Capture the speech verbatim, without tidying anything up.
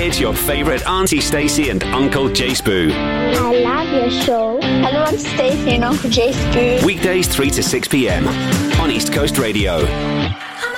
It's your favourite Auntie Stacey and Uncle Jace Boo. I love your show. Hello, I'm Stacey and Uncle Jace Boo. Weekdays three to six p.m. on East Coast Radio.